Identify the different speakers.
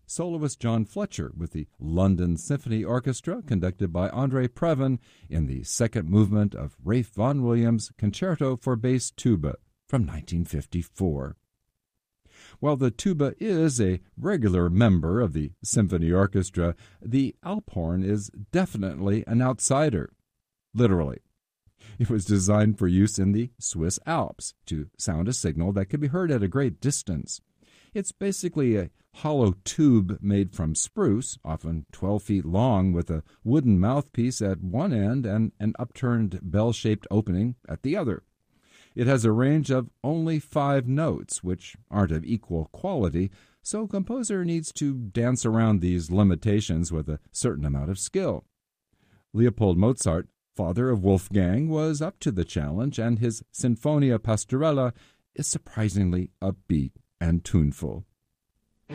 Speaker 1: soloist John Fletcher with the London Symphony Orchestra conducted by Andre Previn in the second movement of Ralph Vaughan Williams' Concerto for Bass Tuba from 1954. While the tuba is a regular member of the symphony orchestra, the Alphorn is definitely an outsider, literally. It was designed for use in the Swiss Alps to sound a signal that could be heard at a great distance. It's basically a hollow tube made from spruce, often 12 feet long, with a wooden mouthpiece at one end and an upturned bell-shaped opening at the other. It has a range of only 5 notes, which aren't of equal quality, so a composer needs to dance around these limitations with a certain amount of skill. Leopold Mozart, father of Wolfgang, was up to the challenge, and his Sinfonia Pastorella is surprisingly upbeat and tuneful.